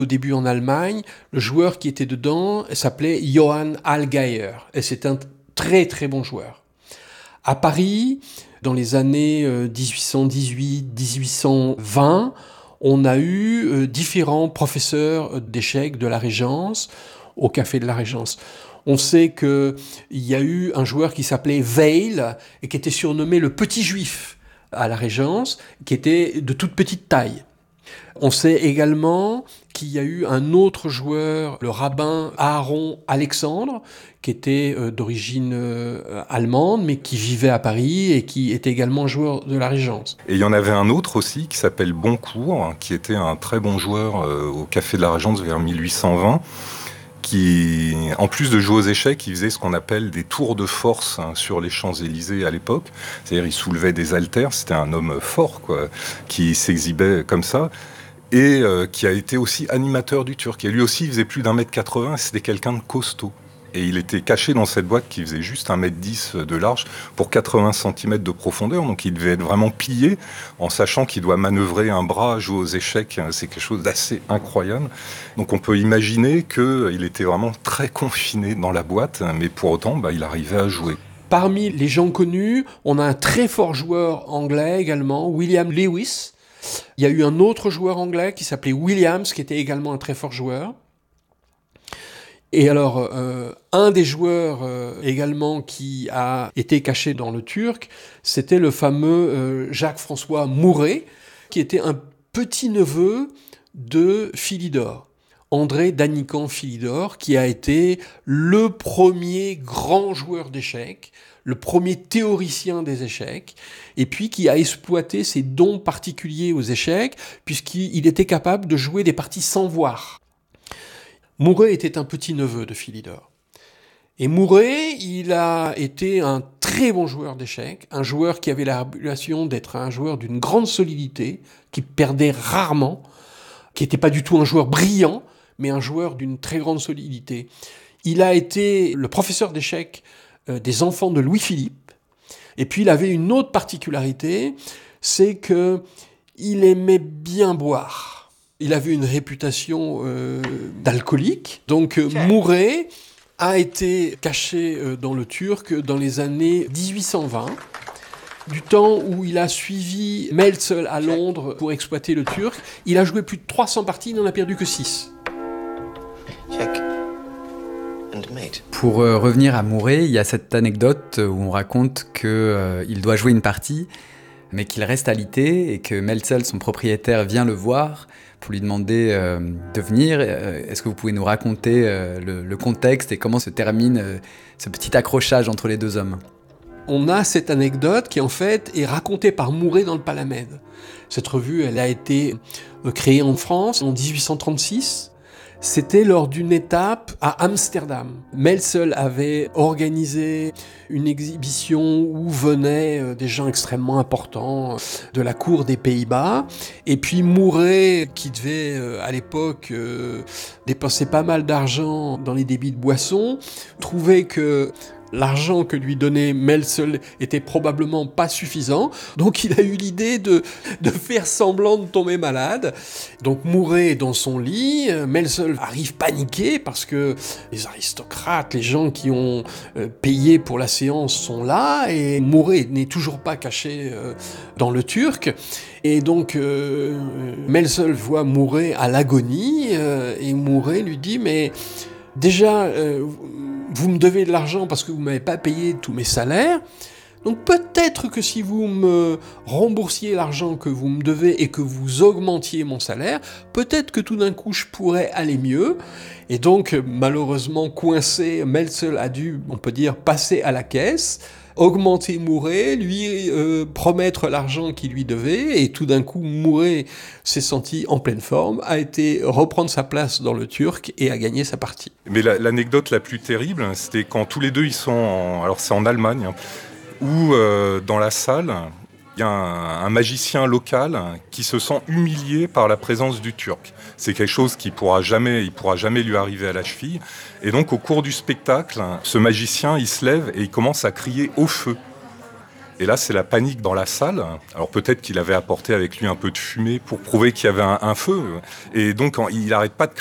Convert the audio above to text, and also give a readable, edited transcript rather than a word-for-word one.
Au début en Allemagne, le joueur qui était dedans s'appelait Johann Allgeier, et c'est un très très bon joueur. À Paris, dans les années 1818-1820, on a eu différents professeurs d'échecs de la Régence, au Café de la Régence. On sait qu'il y a eu un joueur qui s'appelait Weil et qui était surnommé le Petit Juif à la Régence, qui était de toute petite taille. On sait également qu'il y a eu un autre joueur, le rabbin Aaron Alexandre, qui était d'origine allemande, mais qui vivait à Paris et qui était également joueur de la Régence. Et il y en avait un autre aussi qui s'appelle Boncourt, qui était un très bon joueur au Café de la Régence vers 1820, qui, en plus de jouer aux échecs, il faisait ce qu'on appelle des tours de force sur les Champs-Élysées à l'époque. C'est-à-dire il soulevait des haltères, c'était un homme fort, quoi, qui s'exhibait comme ça. Et qui a été aussi animateur du Turc. Et lui aussi, il faisait plus d'1m80, c'était quelqu'un de costaud. Et il était caché dans cette boîte qui faisait juste 1m10 de large pour 80 cm de profondeur. Donc il devait être vraiment plié, en sachant qu'il doit manœuvrer un bras, jouer aux échecs. C'est quelque chose d'assez incroyable. Donc on peut imaginer qu'il était vraiment très confiné dans la boîte, mais pour autant, il arrivait à jouer. Parmi les gens connus, on a un très fort joueur anglais également, William Lewis. Il y a eu un autre joueur anglais qui s'appelait Williams, qui était également un très fort joueur. Et alors, un des joueurs également qui a été caché dans le Turc, c'était le fameux Jacques-François Mouret, qui était un petit-neveu de Philidor. André Danican Philidor, qui a été le premier grand joueur d'échecs, le premier théoricien des échecs, et puis qui a exploité ses dons particuliers aux échecs, puisqu'il était capable de jouer des parties sans voir. Mouret était un petit-neveu de Philidor. Et Mouret, il a été un très bon joueur d'échecs, un joueur qui avait la réputation d'être un joueur d'une grande solidité, qui perdait rarement, qui n'était pas du tout un joueur brillant, mais un joueur d'une très grande solidité. Il a été le professeur d'échecs des enfants de Louis-Philippe. Et puis il avait une autre particularité, c'est qu'il aimait bien boire. Il avait une réputation d'alcoolique. Donc Mouret a été caché dans le Turc dans les années 1820, du temps où il a suivi Melzel à Londres pour exploiter le Turc. Il a joué plus de 300 parties, il n'en a perdu que 6. Pour revenir à Mouret, il y a cette anecdote où on raconte qu'il doit jouer une partie, mais qu'il reste alité et que Melzel, son propriétaire, vient le voir pour lui demander de venir. Est-ce que vous pouvez nous raconter le contexte et comment se termine ce petit accrochage entre les deux hommes ? On a cette anecdote qui en fait est racontée par Mouret dans le Palamède. Cette revue, elle a été créée en France en 1836. C'était lors d'une étape à Amsterdam. Melzel avait organisé une exhibition où venaient des gens extrêmement importants de la cour des Pays-Bas. Et puis Mouret, qui devait à l'époque dépenser pas mal d'argent dans les débits de boissons, trouvait que l'argent que lui donnait Melzel était probablement pas suffisant, donc il a eu l'idée de faire semblant de tomber malade. Donc Mouret est dans son lit, Melzel arrive paniqué parce que les aristocrates, les gens qui ont payé pour la séance sont là, et Mouret n'est toujours pas caché dans le Turc. Et donc Melzel voit Mouret à l'agonie, et Mouret lui dit « Mais déjà, vous me devez de l'argent parce que vous ne m'avez pas payé tous mes salaires. Donc peut-être que si vous me remboursiez l'argent que vous me devez et que vous augmentiez mon salaire, peut-être que tout d'un coup je pourrais aller mieux. » Et donc malheureusement coincé, Melzel a dû, on peut dire, passer à la caisse, augmenter Mouret, lui promettre l'argent qu'il lui devait, et tout d'un coup Mouret s'est senti en pleine forme, a été reprendre sa place dans le Turc et a gagné sa partie. Mais l'anecdote la plus terrible, c'était quand tous les deux ils sont alors c'est en Allemagne, où dans la salle il y a un magicien local qui se sent humilié par la présence du Turc. C'est quelque chose il pourra jamais lui arriver à la cheville. Et donc au cours du spectacle, ce magicien il se lève et il commence à crier au feu. Et là, c'est la panique dans la salle. Alors peut-être qu'il avait apporté avec lui un peu de fumée pour prouver qu'il y avait un feu. Et donc, il n'arrête pas de